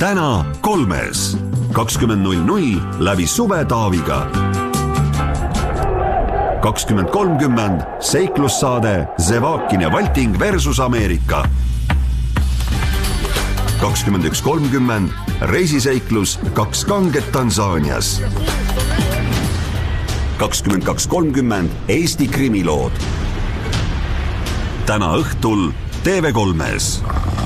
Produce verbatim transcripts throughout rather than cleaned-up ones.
täna kolmes. kakskümmend null null läbi Suve Taaviga. kakskümmend kolmkümmend seiklussaade Zevakin ja Valting versus Ameerika. kakskümmend üks kolmkümmend reisiseiklus Kaks kanget Tansaanias. kakskümmend kaks kolmkümmend Eesti krimilood. Täna õhtul T V kolmes.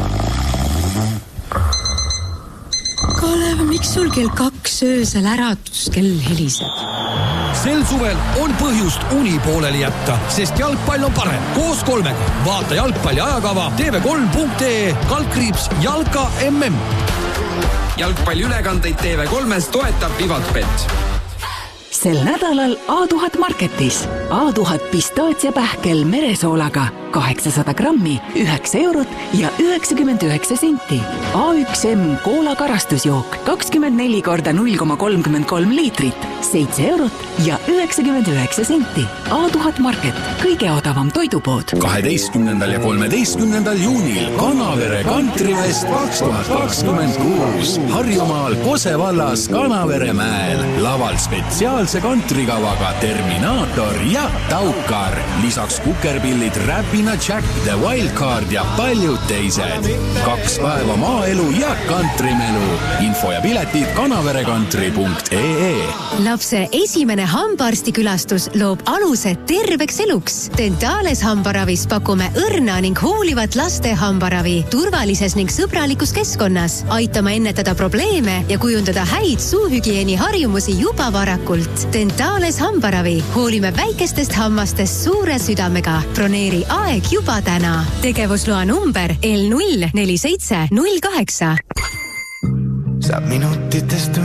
Kalev, miks sul kell kaks öösel äratuskell heliseb? Sel suvel on põhjust uni pooleli jätta, sest jalgpall on parem. Koos kolmega. Vaata jalgpalli ajakava T V kolm punkt ee kaldkriips Jalka M M. Jalgpalli ülekandeid T V kolmes toetab Vivatbet. Sel nädalal A tuhat Marketis. A tuhat pistaatsiapähkel meresoolaga kaheksasada grammi, üheksa eurot ja üheksakümmend üheksa senti. A üks M koola karastusjook kakskümmend neli korda null koma kolmkümmend kolm liitrit, seitse eurot ja üheksakümmend üheksa senti. A tuhat Market, kõige odavam toidupood. kaheteistkümnendal ja kolmeteistkümnendal juunil Kanavere Kantrivest kaks tuhat kakskümmend kuus. Harjumaal Kose vallas Kanavere mäel. Laval spetsiaalse kantrikavaga Terminaator ja Taukar. Lisaks kukerpillid Räpina Jack, The Wildcard ja paljud teised. Kaks päeva maaelu ja kantrimelu. Info ja piletid kanaverekantri punkt ee. Lapse esimene hambaarstikülastus loob aluse terveks eluks. Dentales hambaravis pakume õrna ning hoolivat laste hambaravi turvalises ning sõbralikus keskkonnas. Aitame ennetada probleeme ja kujundada häid suuhügieeni harjumusi juba varakult. Dentales hambaravi. Hoolime väikestest hammastest suure südamega. Broneeri aeg juba täna. Tegevusloa number L null neli seitse null kaheksa. Saab minutitest